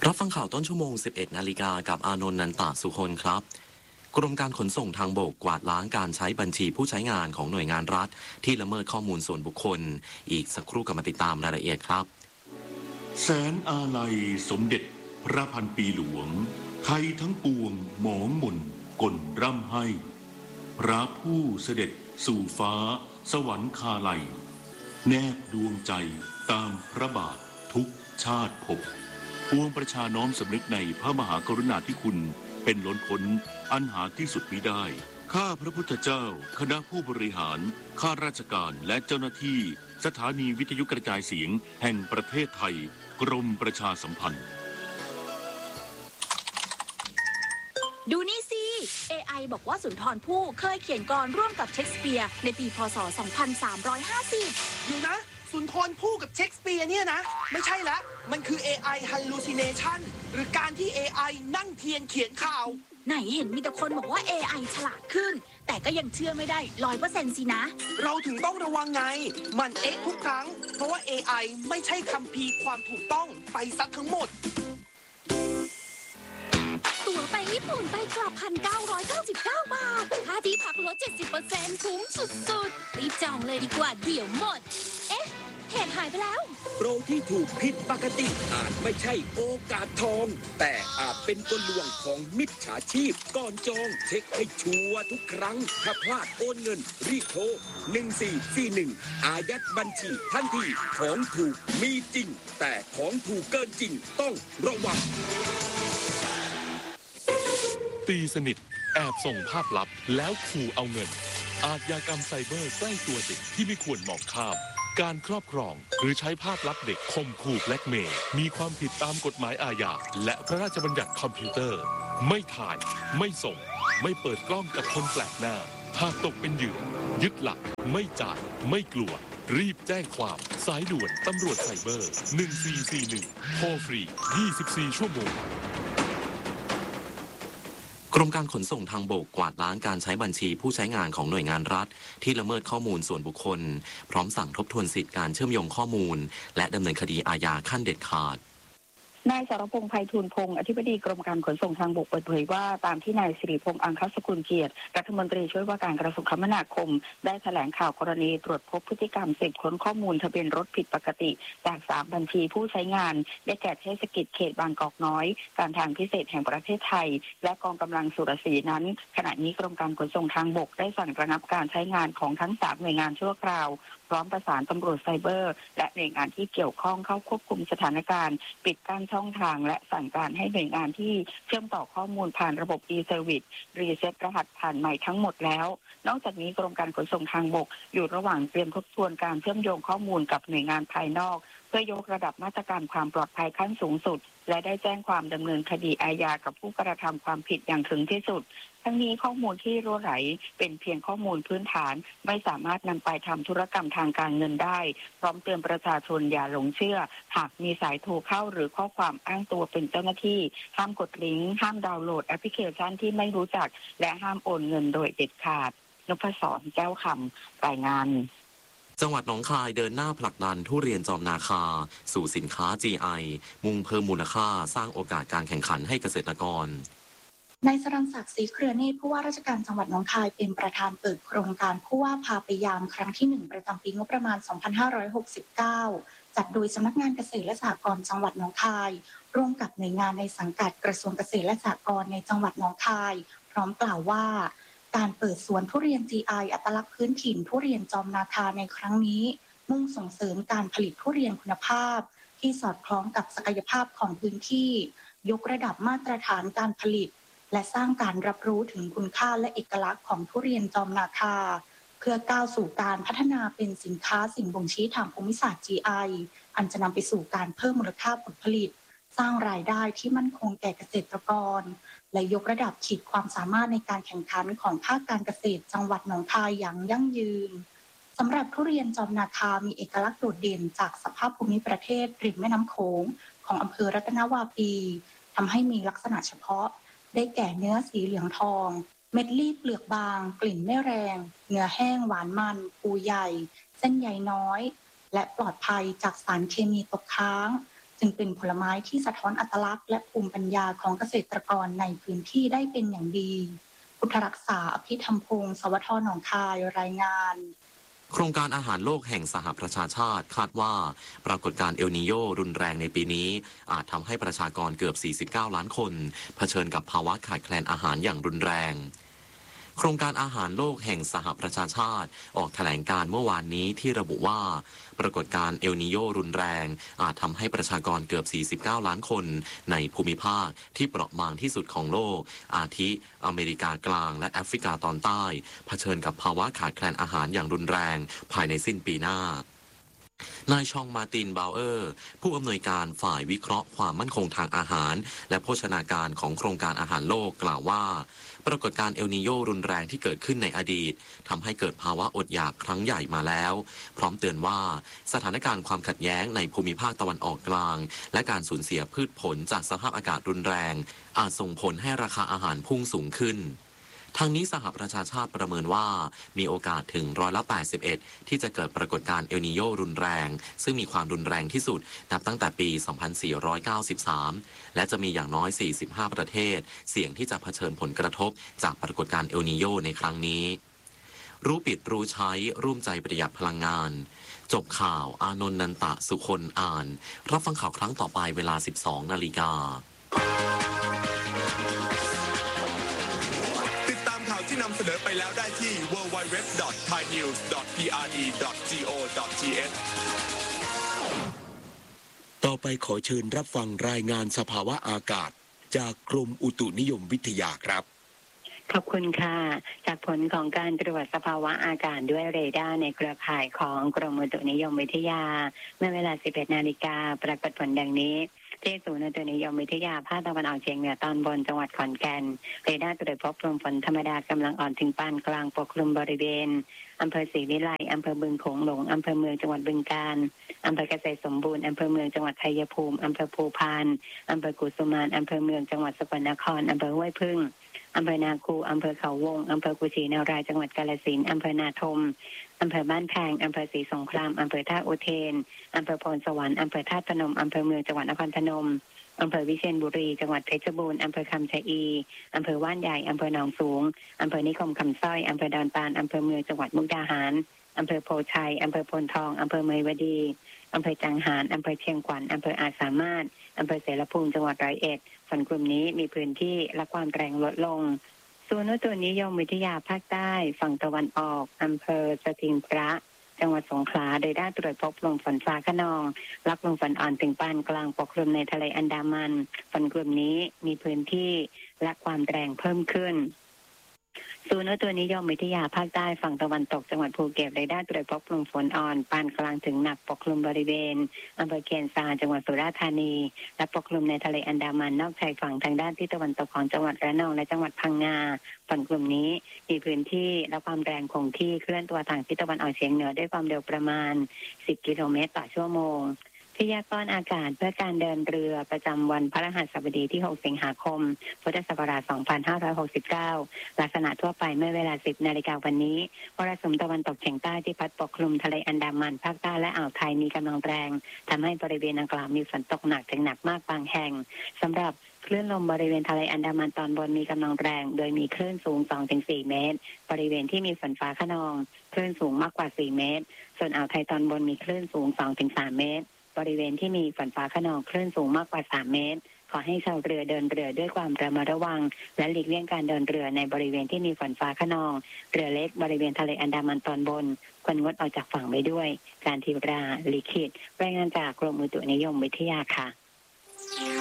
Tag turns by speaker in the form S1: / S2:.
S1: รับฟังข่าวต้นชั่วโมง 11 นาฬิกากับอานนท์ นันตะสุคนครับ กรมการขนส่งทางบกกวาดล้างการใช้บัญชีผู้ใช้งานของหน่วยงานรัฐที่ละเมิดข้อมูลส่วนบุคคล อีกสักครู่กลับมาติดตามรายละเอียดครับ
S2: แสนอาลัยสมเด็จพระพันปีหลวง ไทยทั้งปวงหมองหม่นกลร่ำให้ พระผู้เสด็จสู่ฟ้าสวรรคาลัย แนบดวงใจตามพระบาททุกชาติภพปวงประชาน้อมสำนึกในพระมหากรุณาธิคุณเป็นล้นพ้นอันหาที่สุดมิได้ ข้าพระพุทธเจ้าคณะผู้บริหารข้าราชการและเจ้าหน้าที่สถานีวิทยุกระจายเสียงแห่งประเทศไทยกรมประชาสัมพันธ์
S3: ดูนี่สิ AI บอกว่าสุนทรภู่เคยเขียนกลอนร่วมกับเชคสเปียร์ในปีพ.ศ. 2350
S4: อยู่นะสุนทรภู่กับเชคสเปียร์เนี่ยนะไม่ใช่ละมันคือ AI hallucination หรือการที่ AI นั่งเทียนเขียนข่าว
S3: ไหนเห็นมีแต่คนบอกว่า AI ฉลาดขึ้นแต่ก็ยังเชื่อไม่ได้ 100% สินะ
S4: เราถึงต้องระวังไงมันทุกครั้งเพราะว่า AI ไม่ใช่คัมภีร์ความถูกต้องไปซะทั้งหมด
S3: ตั๋วไปญี่ปุ่นไปกลับ 1,999 บาทค่าที่พักลด 70% คุ้มสุดๆรีบจองเลยดีกว่าเดี๋ยวหมดเหตุหายไปแล้ว
S5: โปรที่ถูกผิดปกติอาจไม่ใช่โอกาสทองแต่อาจเป็นกลลวงของมิจฉาชีพก่อนจองเช็คให้ชัวร์ทุกครั้งถ้าพลาดโอนเงินรีบโทร1441อายัดบัญชีทันทีของถูกมีจริงแต่ของถูกเกินจริงต้องระวัง
S6: ตีสนิทแอบส่งภาพลับแล้วขู่เอาเงินอาชญากรรมไซเบอร์ใกล้ตัวเด็กที่ไม่ควรมองข้ามการครอบครองหรือใช้ภาพลับเด็กข่มขู่แบล็กเมย์มีความผิดตามกฎหมายอาญาและพระราชบัญญัติคอมพิวเตอร์ไม่ถ่ายไม่ส่งไม่เปิดกล้องกับคนแปลกหน้าหากตกเป็นเหยื่อยึดหลักไม่จ่ายไม่กลัวรีบแจ้งความสายด่วนตำรวจไซเบอร์1441โทรฟรี24ชั่วโมง
S1: กรมการขนส่งทางบกกวาดล้างการใช้บัญชีผู้ใช้งานของหน่วยงานรัฐที่ละเมิดข้อมูลส่วนบุคคลพร้อมสั่งทบทวนสิทธิการเชื่อมโยงข้อมูลและดำเนินคดีอาญาขั้นเด็ดขาด
S7: นายสรพงษ์ ไพฑูรย์พงศ์อธิบดีกรมการขนส่งทางบกเปิดเผยว่าตามที่นายสิริพงษ์อังคสกุลเกียรติรัฐมนตรีช่วยว่าการกระทรวงคมนาคมได้แถลงข่าวกรณีตรวจพบพฤติกรรมสืบค้นข้อมูลทะเบียนรถผิดปกติจาก3บัญชีผู้ใช้งานได้แก่เทศกิจเขตบางกอกน้อยการทางพิเศษแห่งประเทศไทยและกองกำลังสุรศรีนั้นขณะนี้กรมการขนส่งทางบกได้สั่งระงับการใช้งานของทั้ง3หน่วยงานชั่วคราวพร้อมประสานตำรวจไซเบอร์และหน่วยงานที่เกี่ยวข้องเข้าควบคุมสถานการณ์ปิดกั้นช่องทางและสั่งการให้หน่วยงานที่เชื่อมต่อข้อมูลผ่านระบบ e-service รีเซ็ตรหัสผ่านใหม่ทั้งหมดแล้วนอกจากนี้กรมการขนส่งทางบกอยู่ระหว่างเตรียมทบทวนการเชื่อมโยงข้อมูลกับหน่วยงานภายนอกเพื่อยกระดับมาตรการความปลอดภัยขั้นสูงสุดและได้แจ้งความดำเนินคดีอาญากับผู้กระทำความผิดอย่างถึงที่สุดทั้งนี้ข้อมูลที่รั่วไหลเป็นเพียงข้อมูลพื้นฐานไม่สามารถนำไปทำธุรกรรมทางการเงินได้พร้อมเตือนประชาชนอย่าหลงเชื่อหากมีสายโทรเข้าหรือข้อความอ้างตัวเป็นเจ้าหน้าที่ห้ามกดลิงก์ห้ามดาวน์โหลดแอปพลิเคชันที่ไม่รู้จักและห้ามโอนเงินโดยเด็ดขาดนพศร แก้วคำรายงาน
S1: จังหวัดหนองคายเดินหน้าผลักดันทุเรียนจอมนาคาสู่สินค้า GI มุ่งเพิ่มมูลค่าสร้างโอกาสการแข่งขันให้เกษตรกร
S8: นายสรัญศักดิ์ศรีเครือเนตรผู้ว่าราชการจังหวัดหนองคายเป็นประธานเปิดโครงการผู้ว่าพาไปยามครั้งที่1ประจำปีงบประมาณ 2569 จัดโดยสำนักงานเกษตรและสหกรณ์จังหวัดหนองคายร่วมกับหน่วยงานในสังกัดกระทรวงเกษตรและสหกรณ์ในจังหวัดหนองคายพร้อมกล่าวว่าการเปิดสวนทุเรียน GI อัตลักษณ์พื้นถิ่นทุเรียนจอมนาคาในครั้งนี้มุ่งส่งเสริมการผลิตทุเรียนคุณภาพที่สอดคล้องกับศักยภาพของพื้นที่ยกระดับมาตรฐานการผลิตและสร้างการรับรู้ถึงคุณค่าและเอกลักษณ์ของทุเรียนจอมนาคาเพื่อก้าวสู่การพัฒนาเป็นสินค้าสิ่งบ่งชี้ทางภูมิศาสตร์ GI อันจะนำไปสู่การเพิ่มมูลค่าผลผลิตสร้างรายได้ที่มั่นคงแก่เกษตรกรและยกระดับขีดความสามารถในการแข่งขันของภาคการเกษตรจังหวัดหนองคายอย่างยั่งยืนสำหรับทุเรียนจอมนาคามีเอกลักษณ์โดดเด่นจากสภาพภูมิประเทศริมแม่น้ำโขงของอำเภอรัตนวาปีทำให้มีลักษณะเฉพาะได้แก่เนื้อสีเหลืองทองเม็ดรีบเปลือกบางกลิ่นไม่แรงเนื้อแห้งหวานมันปูใหญ่เส้นใยน้อยและปลอดภัยจากสารเคมีตกค้างจึงเป็นผลไม้ที่สะท้อนอัตลักษณ์และภูมิปัญญาของเกษตรกรในพื้นที่ได้เป็นอย่างดีพุทธรักษาอภิธรรมพงศ์สวทหนองคายรายงาน
S1: โครงการอาหารโลกแห่งสหประชาชาติคาดว่าปรากฏการณ์เอลนีโยรุนแรงในปีนี้อาจทำให้ประชากรเกือบ49ล้านคนเผชิญกับภาวะขาดแคลนอาหารอย่างรุนแรงโครงการอาหารโลกแห่งสหประชาชาติออกแถลงการเมื่อวานนี้ที่ระบุว่าปรากฏการณ์เอลนีโยรุนแรงอาจทำให้ประชากรเกือบ49ล้านคนในภูมิภาคที่เปราะบางที่สุดของโลกอาทิอเมริกากลางและแอฟริกาตอนใต้เผชิญกับภาวะขาดแคลนอาหารอย่างรุนแรงภายในสิ้นปีหน้านายชองมาร์ตินบาวเออร์ผู้อำนวยการฝ่ายวิเคราะห์ความมั่นคงทางอาหารและโภชนาการของโครงการอาหารโลกกล่าวว่าปรากฏการณ์เอลนีโยรุนแรงที่เกิดขึ้นในอดีตทำให้เกิดภาวะอดอยากครั้งใหญ่มาแล้วพร้อมเตือนว่าสถานการณ์ความขัดแย้งในภูมิภาคตะวันออกกลางและการสูญเสียพืชผลจากสภาพอากาศรุนแรงอาจส่งผลให้ราคาอาหารพุ่งสูงขึ้นทางนี้สหประชาชาติประเมินว่ามีโอกาสถึง81%ที่จะเกิดปรากฏการณ์เอลนีโยรุนแรงซึ่งมีความรุนแรงที่สุดนับตั้งแต่ปี 2493 และจะมีอย่างน้อย 45 ประเทศเสี่ยงที่จะเผชิญผลกระทบจากปรากฏการณ์เอลนีโยในครั้งนี้รู้ปิดรู้ใช้ร่วมใจประหยัดพลังงานจบข่าวอานนท์นันตะสุคนอ่านรับฟังข่าวครั้งต่อไปเวลา 12 นาฬิกา
S9: ที่นำเสนอไปแล้วได้ที่ www.thainews.prd.go.th
S5: ต่อไปขอเชิญรับฟังรายงานสภาวะอากาศจากกรมอุตุนิยมวิทยาครับ
S7: ขอบคุณค่ะจากผลของการตรวจสภาวะอากาศด้วยเรดาร์ในเครือข่ายของกรมอุตุนิยมวิทยาเมื่อเวลา 11 นาฬิกาปรากฏผลดังนี้ที่ศูนย์อุตุนิยมวิทยาภาคตะวันออกเฉียงเหนือตอนบนจังหวัดขอนแก่นเรดาร์ตรวจพบกลุ่มฝนธรรมดากำลังอ่อนถึงปานกลางปกคลุมบริเวณอำเภอศรีวิไลอำเภอบึงโขงหลงอำเภอเมืองจังหวัดบึงกาฬอำเภอเกษตรสมบูรณ์อำเภอเมืองจังหวัดชัยภูมิอำเภอภูพานอำเภอกุสุมานอำเภอเมืองจังหวัดสกลนครอำเภอห้วยพึ่งอำเภอนาคูอำเภอเขาวงอำเภอกุชินารายจังหวัดกาฬสินธุ์อำเภอนาทมอำเภอบ้านแพงอำเภอศรีสงครามอำเภอท่าอุเทนอำเภอโพนสวรรค์อำเภอท่าพนมอำเภอเมืองจังหวัดนครพนมอำเภอวิเชียรบุรีจังหวัดเพชรบูรณ์อำเภอคำชะอีอำเภอว่านใหญ่อำเภอหนองสูงอำเภอนิคมคำสร้อยอำเภอดอนตาลอำเภอเมืองจังหวัดมุกดาหารอำเภอโพชัยอำเภอพลทองอำเภอเมยวดีอำเภอจังหารอำเภอเชียงขวัญอำเภออาจสามารถอำเภอเสรภูมิจังหวัดร้อยเอ็ดฝนกลุ่มนี้มีพื้นที่และความแรงลดลงศูนย์อุตุนิยมวิทยาภาคใต้ฝั่งตะวันออกอำเภอสถิงพระจังหวัดสงขลาโดยได้ตรวจพบลมฝนฟ้าคะนองรับลมฝนอ่อนถึงปานกลางปกคลุมในทะเลอันดามันฝนกลุ่มนี้มีพื้นที่และความแรงเพิ่มขึ้นศูนย์อุตุนิยมวิทยาภาคใต้ฝั่งตะวันตกจังหวัดภูเก็ตได้ตรวจพบลมฝนอ่อนปานกลางถึงหนักปกคลุมบริเวณอำเภอเคียนซาจังหวัดสุราษฎร์ธานีและปกคลุมในทะเลอันดามันนอกชายฝั่งทางด้านทิศตะวันตกของจังหวัดระนองและจังหวัดพังงาฝนกลุ่มนี้มีพื้นที่และความแรงคงที่เคลื่อนตัวทางทิศตะวันออกเฉียงเหนือด้วยความเร็วประมาณ10 กิโลเมตรต่อชั่วโมงพยากรณ์อากาศเพื่อการเดินเรือประจำวันพฤหัสบดีที่ 6 สิงหาคม พุทธศักราช 2569 ลักษณะทั่วไปเมื่อเวลา 10 นาฬิกาวันนี้มรสุมตะวันตกเฉียงใต้ที่พัดปกคลุมทะเลอันดามันภาคใต้และอ่าวไทยมีกำลังแรงทำให้บริเวณดังกล่าวมีฝนตกหนักถึงหนักมากบางแห่งสำหรับคลื่นลมบริเวณทะเลอันดามันตอนบนมีกำลังแรงโดยมีคลื่นสูง 2-4 เมตรบริเวณที่มีฝนฟ้าคะนองคลื่นสูงมากกว่า 4 เมตรส่วนอ่าวไทยตอนบนมีคลื่นสูง 2-3 เมตรบริเวณที่มีฝนฟ้าคะนองคลื่นสูงมากกว่า 3 เมตรขอให้ชาวเรือเดินเรือด้วยความระมัดระวังและหลีกเลี่ยงการเดินเรือในบริเวณที่มีฝนฟ้าคะนองเรือเล็กบริเวณทะเลอันดามันตอนบนควรงดออกจากฝั่งไปด้วยการทิวราลิขิตรายงานจากกรมอุตุนิยมวิทยาค่ะ